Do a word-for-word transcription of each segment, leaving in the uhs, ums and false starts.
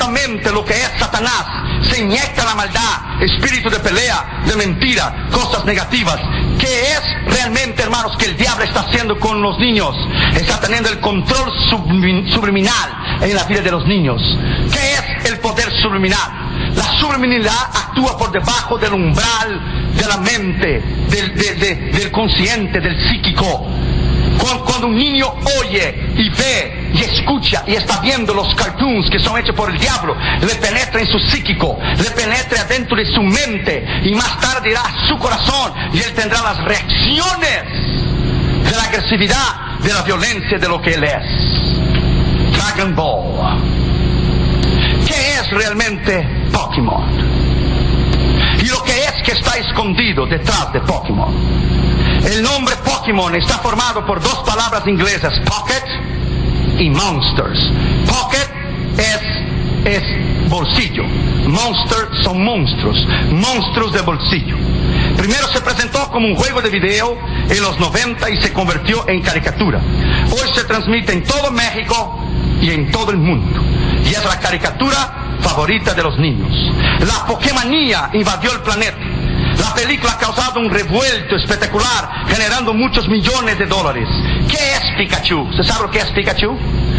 completamente lo que es Satanás. Se inyecta la maldad, espíritu de pelea, de mentira, cosas negativas. ¿Qué es realmente, hermanos, que el diablo está haciendo con los niños? Está teniendo el control subliminal en la vida de los niños. ¿Qué es el poder subliminal? La subliminalidad actúa por debajo del umbral de la mente, del, de, de, del consciente, del psíquico. Cuando, cuando un niño oye y ve y escucha y está viendo los cartoons que son hechos por el diablo, le penetra en su psíquico, le penetra adentro de su mente, y más tarde irá a su corazón y él tendrá las reacciones de la agresividad, de la violencia, de lo que él es. Dragon Ball. ¿Qué es realmente Pokémon? Y lo que es que está escondido detrás de Pokémon. El nombre Pokémon está formado por dos palabras inglesas, pocket y monsters. Pocket es, es bolsillo. Monster son monstruos, monstruos de bolsillo. Primero se presentó como un juego de video en los noventa y se convirtió en caricatura. Hoy se transmite en todo México y en todo el mundo. Y es la caricatura favorita de los niños. La Pokémonía invadió el planeta. La película ha causado un revuelto espectacular, generando muchos millones de dólares. ¿Qué es Pikachu? ¿Usted sabe lo que es Pikachu?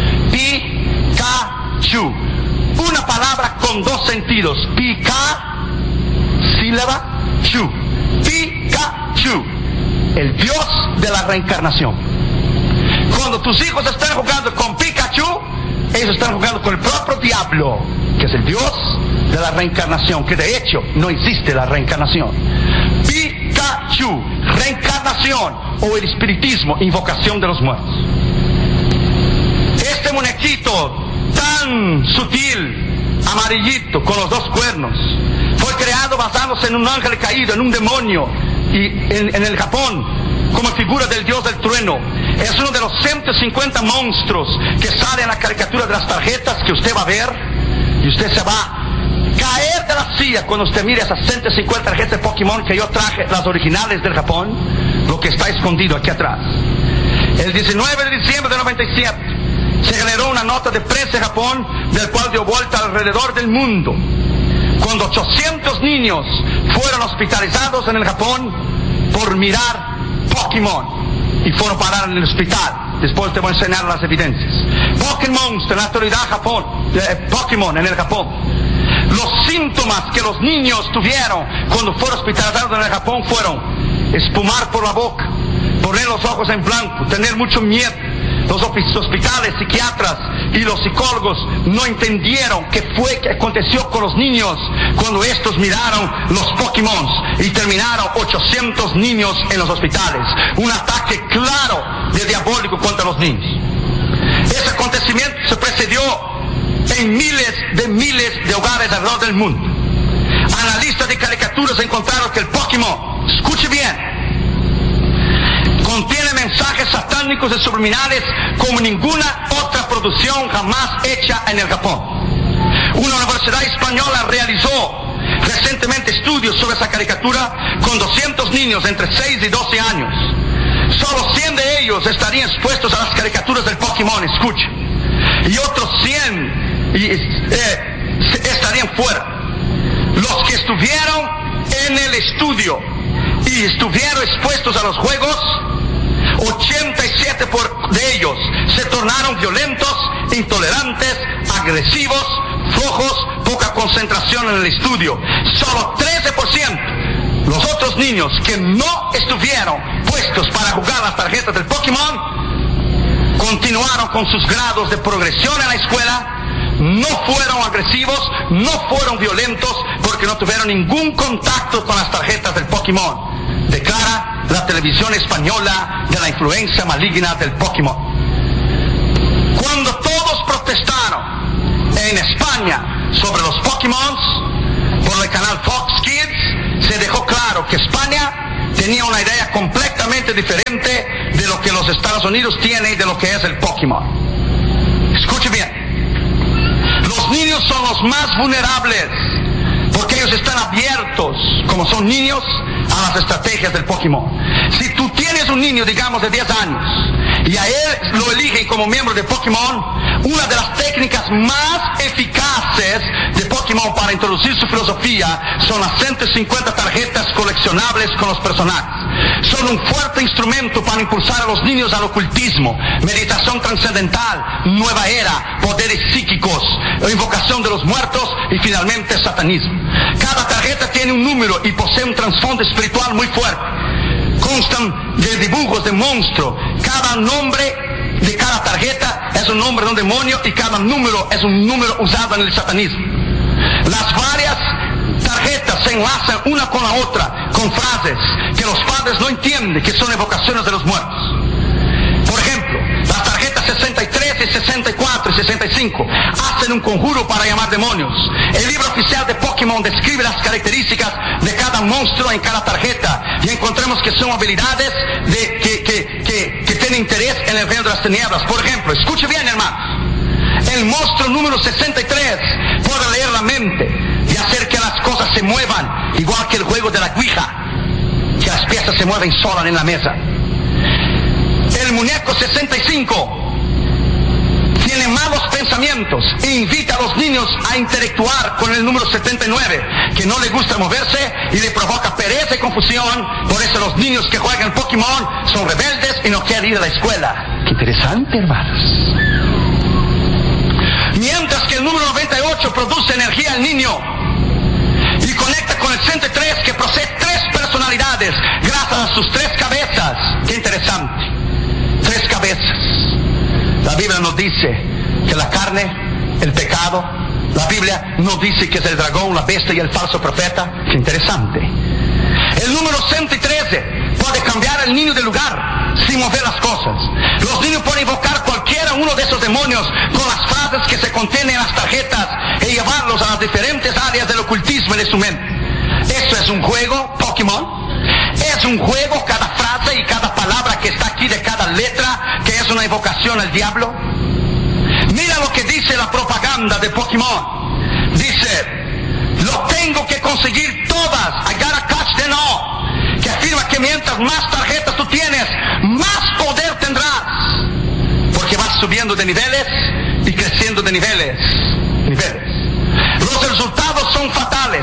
Pikachu. Una palabra con dos sentidos. Pica, sílaba, chu. Pikachu. El dios de la reencarnación. Cuando tus hijos están jugando con Pikachu, ellos están jugando con el propio diablo, que es el dios de la reencarnación, que de hecho no existe la reencarnación. Pikachu, reencarnación o el espiritismo, invocación de los muertos. Este muñequito tan sutil, amarillito, con los dos cuernos, fue creado basándose en un ángel caído, en un demonio, y en, en el Japón, como figura del dios del trueno. Es uno de los ciento cincuenta monstruos que sale en la caricatura de las tarjetas que usted va a ver, y usted se va a caer de la silla cuando usted mire esas ciento cincuenta tarjetas de Pokémon que yo traje, las originales del Japón, lo que está escondido aquí atrás. El diecinueve de diciembre de noventa y siete se generó una nota de prensa en Japón, del cual dio vuelta alrededor del mundo, cuando ochocientos niños fueron hospitalizados en el Japón por mirar Pokémon y fueron a parar en el hospital. Después te voy a enseñar las evidencias. Pokémon en la actualidad Japón, eh, Pokémon en el Japón. Los síntomas que los niños tuvieron cuando fueron hospitalizados en el Japón fueron espumar por la boca, poner los ojos en blanco, tener mucho miedo. Los hospitales, psiquiatras y los psicólogos no entendieron qué fue que aconteció con los niños cuando estos miraron los Pokémon, y terminaron ochocientos niños en los hospitales. Un ataque claro de diabólico contra los niños. Ese acontecimiento se precedió en miles de miles de hogares alrededor del mundo. Analistas de caricaturas encontraron que el Pokémon, escuche bien, contiene mensajes satánicos y subliminales como ninguna otra producción jamás hecha en el Japón. Una universidad española realizó recientemente estudios sobre esa caricatura con doscientos niños entre seis y doce años. Solo cien de ellos estarían expuestos a las caricaturas del Pokémon, escuche, y otros cien y, eh, estarían fuera. Los que estuvieron en el estudio y estuvieron expuestos a los juegos, ochenta y siete por de ellos se tornaron violentos, intolerantes, agresivos, flojos, poca concentración en el estudio. Solo trece por ciento, los otros niños que no estuvieron puestos para jugar las tarjetas del Pokémon, continuaron con sus grados de progresión en la escuela, no fueron agresivos, no fueron violentos, porque no tuvieron ningún contacto con las tarjetas del Pokémon. Declara la televisión española de la influencia maligna del Pokémon. Cuando todos protestaron en España sobre los Pokémon por el canal Fox Kids, se dejó claro que España tenía una idea completamente diferente de lo que los Estados Unidos tienen y de lo que es el Pokémon. Escuche bien, los niños son los más vulnerables porque ellos están abiertos, como son niños, a las estrategias del Pokémon. Si tú tienes un niño, digamos, de diez años, y a él lo eligen como miembro de Pokémon, una de las técnicas más eficaces traducir su filosofía son las ciento cincuenta tarjetas coleccionables con los personajes. Son un fuerte instrumento para impulsar a los niños al ocultismo, meditación trascendental, nueva era, poderes psíquicos, invocación de los muertos y finalmente satanismo. Cada tarjeta tiene un número y posee un trasfondo espiritual muy fuerte. Constan de dibujos de monstruo. Cada nombre de cada tarjeta es un nombre de un demonio y cada número es un número usado en el satanismo. Las varias tarjetas se enlazan una con la otra con frases que los padres no entienden, que son evocaciones de los muertos. Por ejemplo, las tarjetas sesenta y tres y sesenta y cuatro y sesenta y cinco hacen un conjuro para llamar demonios. El libro oficial de Pokémon describe las características de cada monstruo en cada tarjeta y encontramos que son habilidades de, que, que, que, que tienen interés en el reino de las tinieblas. Por ejemplo, escuche bien, hermanos. El monstruo número sesenta y tres puede leer la mente y hacer que las cosas se muevan, igual que el juego de la Ouija, que las piezas se mueven solas en la mesa. El muñeco sesenta y cinco tiene malos pensamientos e invita a los niños a interactuar con el número setenta y nueve, que no le gusta moverse y le provoca pereza y confusión. Por eso los niños que juegan Pokémon son rebeldes y no quieren ir a la escuela. Qué interesante, hermanos. Mientras que el número noventa y ocho produce energía al niño y conecta con el sesenta y tres, que posee tres personalidades gracias a sus tres cabezas. Qué interesante. Tres cabezas. La Biblia nos dice que la carne, el pecado, la Biblia nos dice que es el dragón, la bestia y el falso profeta. Qué interesante. El número ciento trece puede cambiar al niño de lugar sin mover las cosas. Los niños pueden invocar cualquiera uno de esos demonios con las frases que se contienen en las tarjetas y llevarlos a las diferentes áreas del ocultismo de su mente. Esto es un juego, Pokémon. Es un juego, cada frase y cada palabra que está aquí de cada letra, que es una invocación al diablo. Mira lo que dice la propaganda de Pokémon. Dice, lo tengo que conseguir todas. I gotta catch them all. Que afirma que mientras más tarjetas tú tienes, más poder tendrás. Porque vas subiendo de niveles y creciendo de niveles. Niveles. Los resultados son fatales.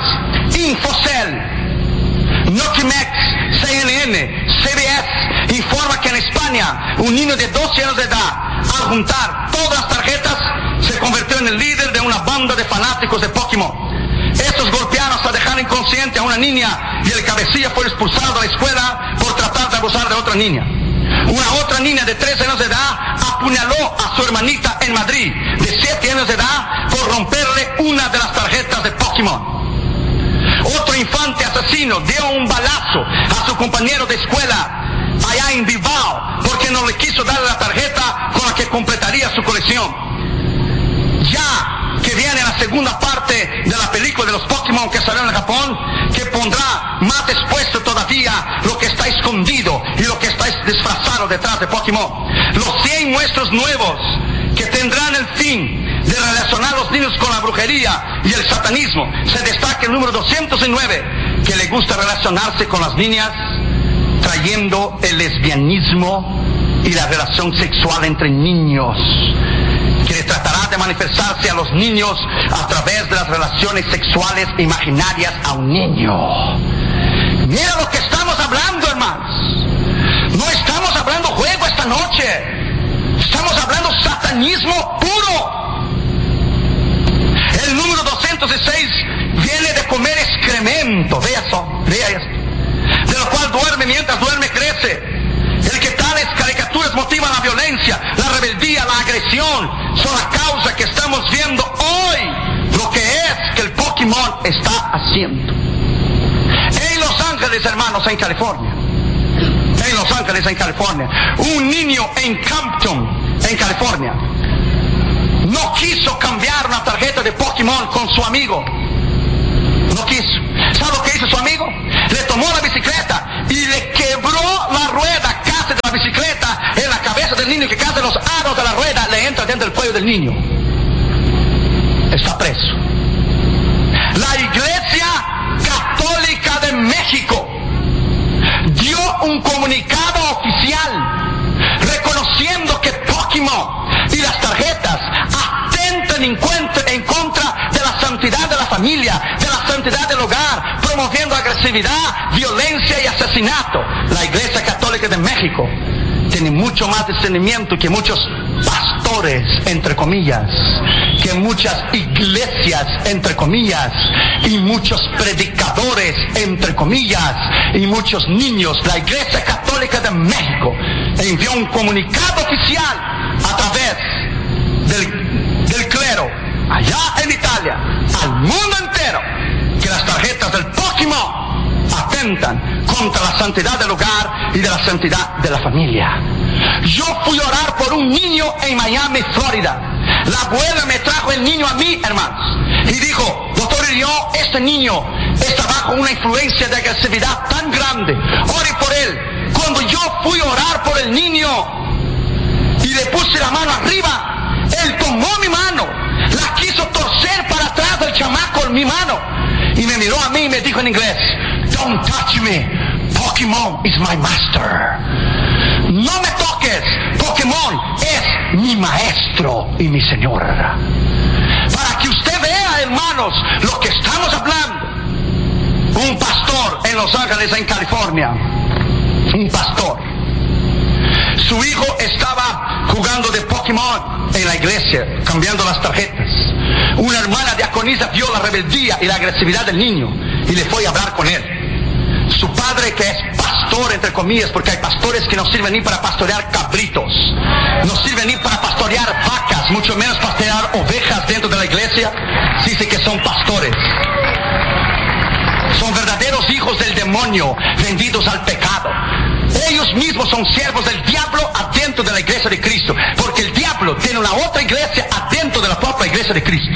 Infocel, Notimex, C N N, C B S informa que en España un niño de doce años de edad, al juntar todas las tarjetas, se convirtió en el líder de una banda de fanáticos de Pokémon. Estos golpearon hasta dejar inconsciente a una niña y el cabecilla fue expulsado de la escuela por tratar de abusar de otra niña. Una otra niña de trece años de edad apuñaló a su hermanita en Madrid, de siete años de edad, por romperle una de las tarjetas de Pokémon. Otro infante asesino dio un balazo a su compañero de escuela allá en Bilbao porque no le quiso darle la tarjeta con la que completaría su colección. Ya que viene la segunda parte de la película de los Pokémon que salió en Japón, que pondrá más expuesto todavía lo que está escondido y lo que está disfrazado detrás de Pokémon. Los cien muestros nuevos que tendrán el fin de relacionar a los niños con la brujería y el satanismo. Se destaca el número doscientos nueve, que le gusta relacionarse con las niñas, trayendo el lesbianismo y la relación sexual entre niños, que le tratará de manifestarse a los niños a través de las relaciones sexuales imaginarias a un niño. Mira lo que estamos hablando, hermanos. No estamos hablando juego esta noche. Estamos hablando satanismo puro. El número doscientos seis viene de comer excremento. Vea eso, vea eso. De lo cual duerme, mientras duerme crece. El que tales caricaturas motivan la violencia, la rebeldía, la agresión, son la causa que estamos viendo hoy. Lo que es que el Pokémon está haciendo. En Los Ángeles, hermanos, en California. En Los Ángeles, en California. Un niño en Campton, en California, no quiso cambiar una tarjeta de Pokémon con su amigo. No quiso. ¿Sabe lo que hizo su amigo? Le tomó la bicicleta y le quebró la rueda casi de la bicicleta en la cabeza del niño, que casi los aros de la rueda le entran dentro del cuello del niño. Está preso. La Iglesia Católica de México dio un comunicado oficial reconociendo que Pokémon y las tarjetas atentan en contra de la santidad de la familia, de santidad del hogar, promoviendo agresividad, violencia y asesinato. La Iglesia Católica de México tiene mucho más discernimiento que muchos pastores, entre comillas, que muchas iglesias, entre comillas, y muchos predicadores, entre comillas, y muchos niños. La Iglesia Católica de México envió un comunicado oficial a través del, del clero, allá en Italia, al mundo entero, que las tarjetas del Pokémon atentan contra la santidad del hogar y de la santidad de la familia. Yo fui a orar por un niño en Miami, Florida. La abuela me trajo el niño a mí, hermanos, y dijo: doctor Irión, este niño está bajo una influencia de agresividad tan grande, ore por él. Cuando yo fui a orar por el niño y le puse la mano arriba, él tomó mi mano, la quiso torcer para atrás del chamaco en mi mano, y me miró a mí y me dijo en inglés: don't touch me, Pokémon is my master. No me toques, Pokémon es mi maestro y mi señor. Para que usted vea, hermanos, lo que estamos hablando. Un pastor en Los Ángeles, en California, un pastor, su hijo estaba jugando de Pokémon en la iglesia, cambiando las tarjetas. Una hermana diaconisa vio la rebeldía y la agresividad del niño y le fue a hablar con él. Su padre, que es pastor, entre comillas, porque hay pastores que no sirven ni para pastorear cabritos, no sirven ni para pastorear vacas, mucho menos pastorear ovejas dentro de la iglesia, dice que son pastores. Son verdaderos hijos del demonio, vendidos al pecado. Ellos mismos son siervos del diablo adentro de la iglesia de Cristo, porque el diablo tiene una otra iglesia adentro de la propia iglesia de Cristo.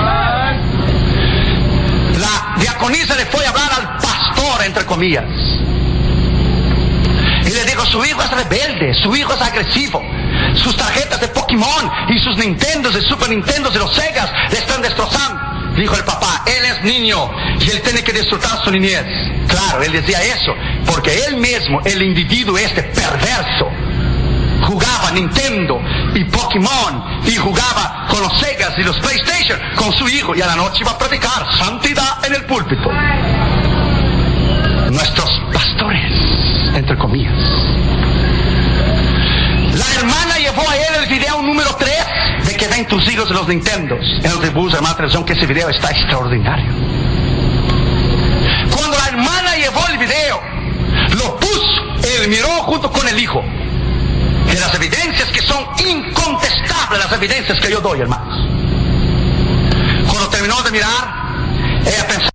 La diaconisa le fue a hablar al pastor, entre comillas, y le dijo: su hijo es rebelde, su hijo es agresivo, sus tarjetas de Pokémon y sus Nintendos, de Super Nintendos, de los Segas le están destrozando. Dijo el papá: él es niño y él tiene que disfrutar su niñez. Claro, él decía eso porque él mismo, el individuo este perverso, jugaba Nintendo y Pokémon y jugaba con los Segas y los PlayStation con su hijo, y a la noche iba a predicar santidad en el púlpito. Nuestros pastores, entre comillas. La hermana llevó a él el video número tres de que ven tus hijos de los Nintendos. En el tribus, hermana, atención que ese video está extraordinario. Cuando la hermana llevó el video, lo puso, él miró junto con el hijo. De las evidencias que son incontestables, las evidencias que yo doy, hermanos. Cuando terminó de mirar, ella pensó: